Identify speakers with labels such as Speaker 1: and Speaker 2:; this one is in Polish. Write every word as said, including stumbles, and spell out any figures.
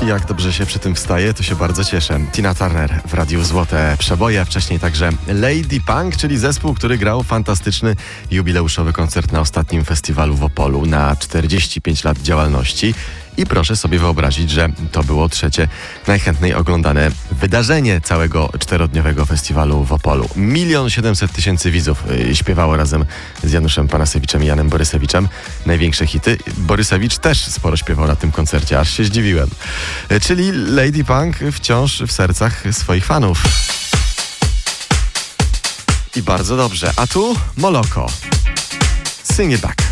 Speaker 1: Jak dobrze się przy tym wstaje, to się bardzo cieszę. Tina Turner w Radiu Złote Przeboje, a wcześniej także Lady Punk, czyli zespół, który grał fantastyczny jubileuszowy koncert na ostatnim festiwalu w Opolu na czterdzieści pięć lat działalności. I proszę sobie wyobrazić, że to było trzecie najchętniej oglądane wydarzenie całego czterodniowego festiwalu w Opolu. Milion siedemset tysięcy widzów y, śpiewało razem z Januszem Panasewiczem i Janem Borysewiczem największe hity. Borysewicz też sporo śpiewał na tym koncercie, aż się zdziwiłem. Y, czyli Lady Punk wciąż w sercach swoich fanów. I bardzo dobrze. A tu Moloko. Sing it back.